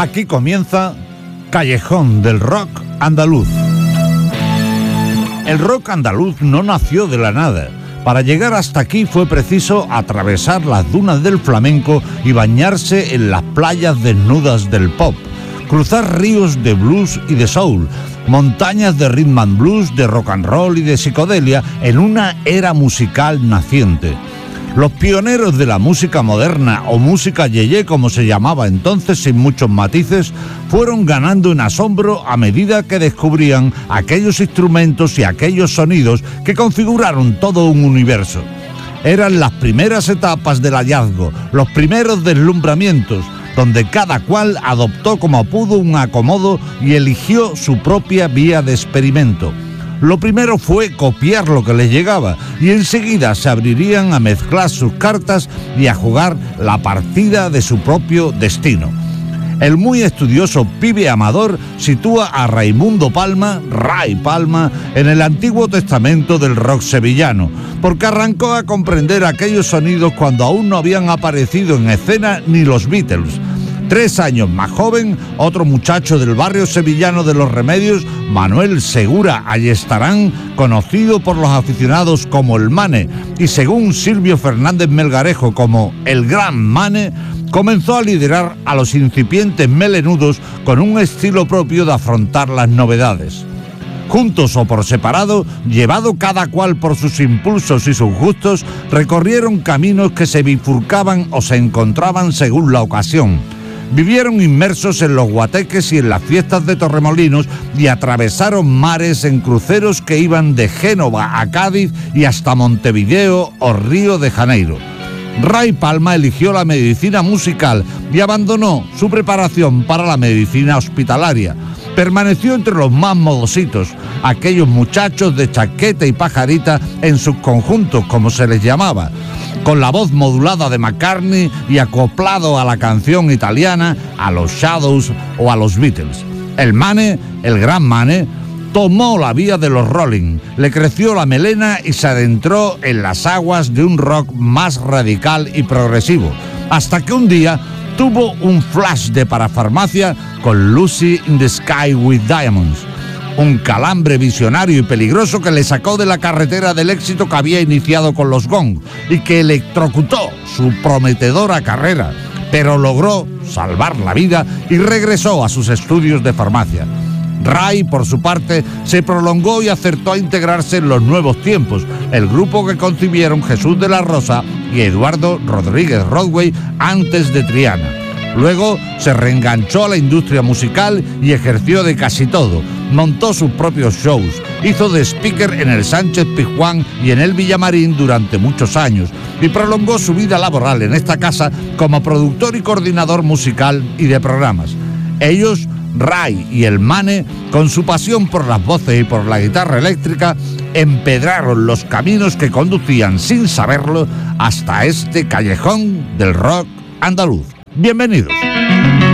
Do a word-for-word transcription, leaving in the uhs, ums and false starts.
Aquí comienza Callejón del Rock Andaluz. El rock andaluz no nació de la nada. Para llegar hasta aquí fue preciso atravesar las dunas del flamenco y bañarse en las playas desnudas del pop, cruzar ríos de blues y de soul, montañas de rhythm and blues, de rock and roll y de psicodelia en una era musical naciente. Los pioneros de la música moderna, o música yeye como se llamaba entonces sin muchos matices, fueron ganando en asombro a medida que descubrían aquellos instrumentos y aquellos sonidos que configuraron todo un universo. Eran las primeras etapas del hallazgo, los primeros deslumbramientos, donde cada cual adoptó como pudo un acomodo y eligió su propia vía de experimento. Lo primero fue copiar lo que les llegaba y enseguida se abrirían a mezclar sus cartas y a jugar la partida de su propio destino. El muy estudioso Pibe Amador sitúa a Raimundo Palma, Ray Palma, en el Antiguo Testamento del rock sevillano, porque arrancó a comprender aquellos sonidos cuando aún no habían aparecido en escena ni los Beatles. Tres años más joven, otro muchacho del barrio sevillano de Los Remedios, Manuel Segura Ayestarán, conocido por los aficionados como el Mane y según Silvio Fernández Melgarejo como el Gran Mane, comenzó a liderar a los incipientes melenudos con un estilo propio de afrontar las novedades. Juntos o por separado, llevado cada cual por sus impulsos y sus gustos, recorrieron caminos que se bifurcaban o se encontraban según la ocasión. Vivieron inmersos en los guateques y en las fiestas de Torremolinos y atravesaron mares en cruceros que iban de Génova a Cádiz y hasta Montevideo o Río de Janeiro. Ray Palma eligió la medicina musical y abandonó su preparación para la medicina hospitalaria. Permaneció entre los más modositos, aquellos muchachos de chaqueta y pajarita en sus conjuntos, como se les llamaba, con la voz modulada de McCartney y acoplado a la canción italiana, a los Shadows o a los Beatles. El Mane, el Gran Mane, tomó la vía de los Rolling, le creció la melena y se adentró en las aguas de un rock más radical y progresivo, hasta que un día tuvo un flash de parafarmacia con Lucy in the Sky with Diamonds, un calambre visionario y peligroso que le sacó de la carretera del éxito que había iniciado con los Gong y que electrocutó su prometedora carrera, pero logró salvar la vida y regresó a sus estudios de farmacia. Ray, por su parte, se prolongó y acertó a integrarse en los Nuevos Tiempos, el grupo que concibieron Jesús de la Rosa y Eduardo Rodríguez Rodway antes de Triana. Luego se reenganchó a la industria musical y ejerció de casi todo. Montó sus propios shows, hizo de speaker en el Sánchez Pizjuán y en el Villamarín durante muchos años y prolongó su vida laboral en esta casa como productor y coordinador musical y de programas. Ellos, Ray y el Mane, con su pasión por las voces y por la guitarra eléctrica, empedraron los caminos que conducían sin saberlo hasta este callejón del rock andaluz. Bienvenidos.